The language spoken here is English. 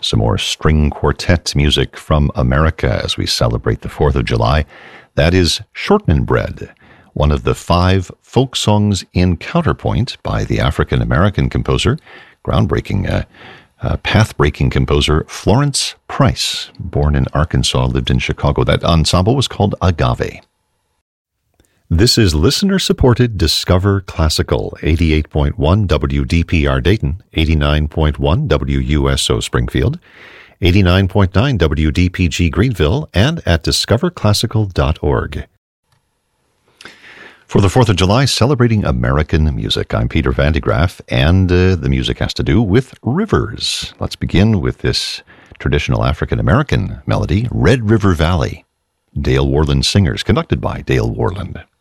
some more string quartet music from America as we celebrate the 4th of July. That is Shortman Bread, one of the 5 folk songs in counterpoint by the African-American composer, groundbreaking, path-breaking composer Florence Price, born in Arkansas, lived in Chicago. That ensemble was called Agave. This is listener-supported Discover Classical, 88.1 WDPR Dayton, 89.1 WUSO Springfield, 89.9 WDPG Greenville, and at discoverclassical.org. For the 4th of July, celebrating American music. I'm Peter Van de Graaff, and the music has to do with rivers. Let's begin with this traditional African-American melody, Red River Valley. Dale Worland Singers, conducted by Dale Worland.